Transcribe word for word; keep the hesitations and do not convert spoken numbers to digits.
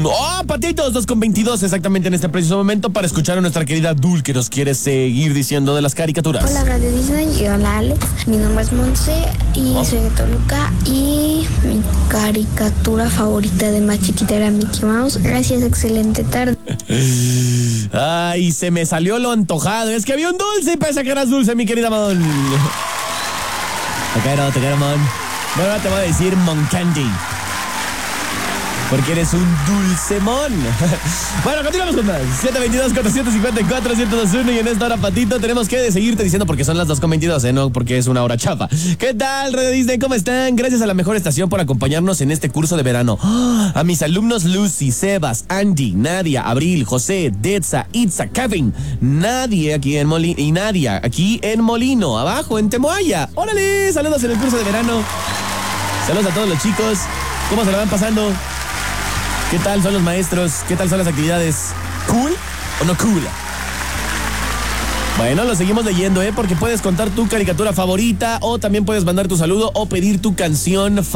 ¡Oh, patitos! dos con veintidós exactamente en este preciso momento para escuchar a nuestra querida Dul que nos quiere seguir diciendo de las caricaturas. Hola, Radio Disney, y hola, Alex. Mi nombre es Monse y Oh. soy de Toluca. Y mi caricatura favorita de más chiquita era Mickey Mouse. Gracias, excelente tarde. Ay, se me salió lo antojado. Es que había un dulce y pensé que eras dulce, mi querida Mon. Te quiero, te quiero, Mon. Bueno, ahora te voy a decir Mon Candy. Porque eres un dulcemón. Bueno, continuamos con más. siete veintidós, cuatrocientos cincuenta y cuatro, ciento veintiuno. Y en esta hora, patito, tenemos que seguirte diciendo porque son las dos con veintidós, ¿eh? No porque es una hora chafa. ¿Qué tal, Radio Disney? ¿Cómo están? Gracias a la mejor estación por acompañarnos en este curso de verano. ¡Oh! A mis alumnos Lucy, Sebas, Andy, Nadia, Abril, José, Detza, Itza, Kevin, Nadie aquí en Molino y Nadia aquí en Molino, abajo en Temoaya. ¡Órale! Saludos en el curso de verano. Saludos a todos los chicos. ¿Cómo se la van pasando? ¿Qué tal son los maestros? ¿Qué tal son las actividades? ¿Cool o no cool? Bueno, lo seguimos leyendo, ¿eh? Porque puedes contar tu caricatura favorita o también puedes mandar tu saludo o pedir tu canción favorita.